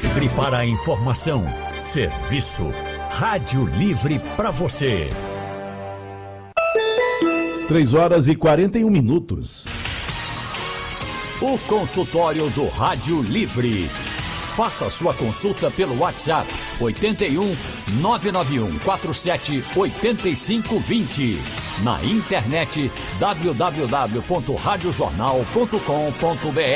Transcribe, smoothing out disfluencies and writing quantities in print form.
Livre para a informação, serviço. Rádio Livre para você. 3h41. O consultório do Rádio Livre. Faça sua consulta pelo WhatsApp 81 991 47 85 20. Na internet www.radiojornal.com.br.